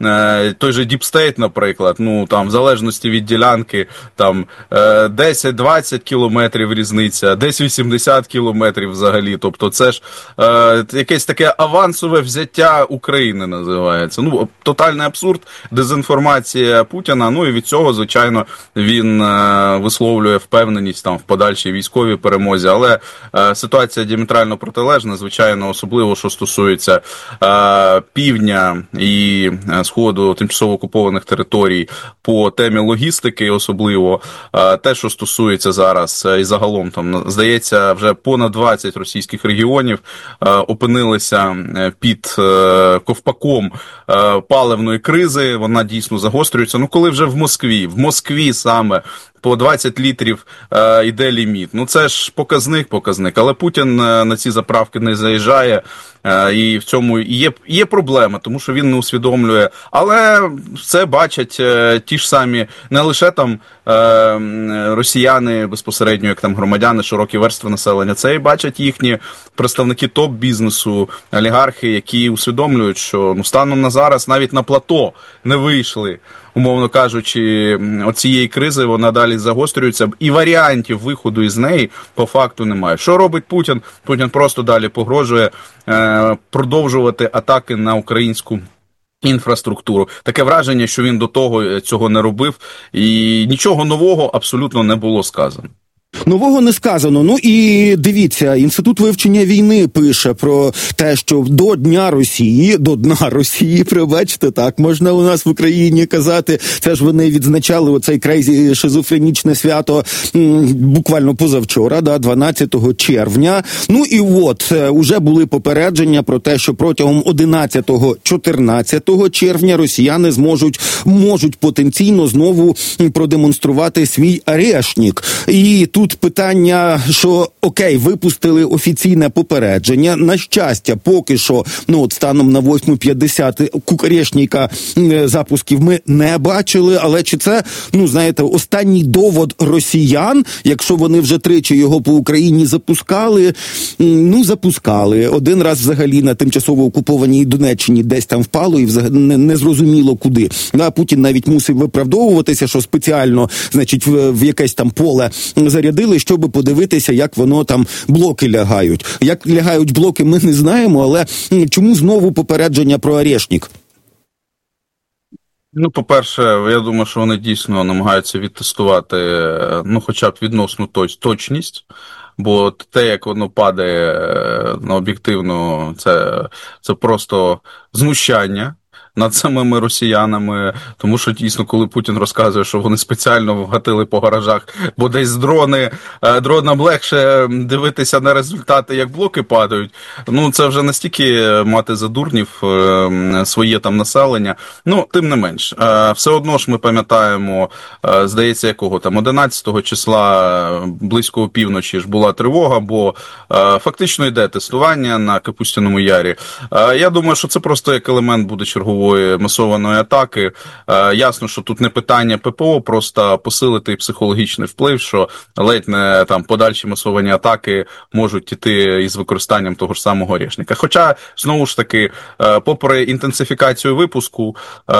той же Діпстейт, наприклад, ну, там, в залежності від ділянки, там, 10-20 кілометрів різниця, десь 80 кілометрів взагалі, тобто це ж якесь таке авансове взяття України називається. Ну, тотальний абсурд, дезінформація Путіна, ну, і від цього, звичайно, він висловлює впевненість там в подальшій військовій перемозі, але ситуація діаметрально протилежна, звичайно, особливо, що стосується півдня і сходу тимчасово окупованих територій по темі логістики, особливо те, що стосується зараз і загалом, там, здається, вже понад 20 російських регіонів опинилися під ковпаком паливної кризи, вона дійсно загострюється. Ну, коли вже в Москві саме по 20 літрів йде ліміт. Ну, це ж показник. Але Путін на ці заправки не заїжджає, і в цьому є проблема, тому що він не усвідомлює. Але це бачать ті ж самі, не лише там росіяни безпосередньо, як там громадяни, широкі верстви населення, це і бачать їхні представники топ-бізнесу, олігархи, які усвідомлюють, що ну, станом на зараз навіть на плато не вийшли, умовно кажучи, оцієї кризи, вона далі загострюється, і варіантів виходу із неї по факту немає. Що робить Путін? Путін просто далі погрожує продовжувати атаки на українську інфраструктуру. Таке враження, що він до того цього не робив, і нічого нового абсолютно не було сказано. Нового не сказано. Ну і дивіться, Інститут вивчення війни пише про те, що до Дня Росії, пробачте, так можна у нас в Україні казати, це ж вони відзначали оцей крейзі шизофренічне свято буквально позавчора, 12 червня. Ну і от, уже були попередження про те, що протягом 11-14 червня росіяни можуть потенційно знову продемонструвати свій арешник. І тут питання, що окей, випустили офіційне попередження. На щастя, поки що, ну от станом на 8:50 кукарешника запусків ми не бачили, але чи це, ну знаєте, останній довод росіян, якщо вони вже тричі його по Україні запускали, ну запускали. Один раз взагалі на тимчасово окупованій Донеччині десь там впало і взагалі не зрозуміло куди. А Путін навіть мусив виправдовуватися, що спеціально, значить, в якесь там поле зарядили, щоб подивитися, як воно там блоки лягають. Як лягають блоки, ми не знаємо, але чому знову попередження про арешник? Ну, по-перше, я думаю, що вони дійсно намагаються відтестувати, ну, хоча б відносну точність, бо те, як воно падає на об'єктивно, це просто знущання над самими росіянами, тому що дійсно, коли Путін розказує, що вони спеціально вгатили по гаражах, бо десь дронам легше дивитися на результати, як блоки падають, ну це вже настільки мати за дурнів своє там населення. Ну, тим не менш, все одно ж ми пам'ятаємо, здається, якого там 11 числа близько опівночі ж була тривога, бо фактично йде тестування на Капустяному Ярі. Я думаю, що це просто як елемент буде чергової масованої атаки. Ясно, що тут не питання ППО, просто посилити психологічний вплив, що ледь не там подальші масовані атаки можуть іти із використанням того ж самого арешника. Хоча, знову ж таки, попри інтенсифікацію випуску,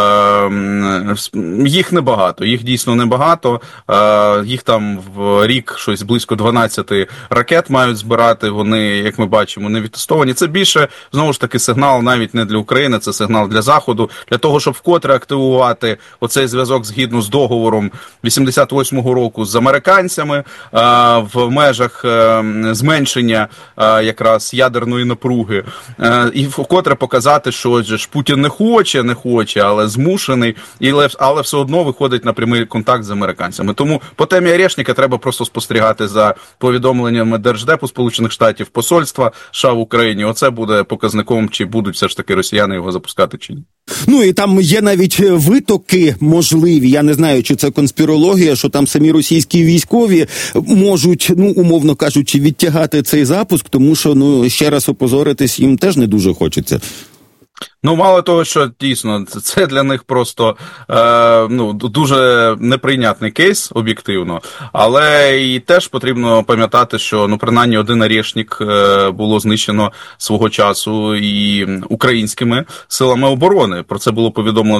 їх небагато, їх дійсно небагато, їх там в рік щось близько 12 ракет мають збирати, вони, як ми бачимо, не відтестовані. Це більше, знову ж таки, сигнал навіть не для України, це сигнал для Заходу, для того, щоб вкотре активувати оцей зв'язок згідно з договором 88-го року з американцями в межах зменшення якраз ядерної напруги. І вкотре показати, що ж Путін не хоче, але змушений, але все одно виходить на прямий контакт з американцями. Тому по темі арешника треба просто спостерігати за повідомленнями Держдепу Сполучених Штатів, посольства США в Україні. Оце буде показником, чи будуть все ж таки росіяни його запускати, чи ні. Ну і там є навіть витоки можливі, я не знаю, чи це конспірологія, що там самі російські військові можуть, ну, умовно кажучи, відтягати цей запуск, тому що, ну, ще раз опозоритись їм теж не дуже хочеться. Ну, мало того, що дійсно це для них просто дуже неприйнятний кейс, об'єктивно, але і теж потрібно пам'ятати, що, ну, принаймні один арешник було знищено свого часу і українськими силами оборони. Про це було повідомлено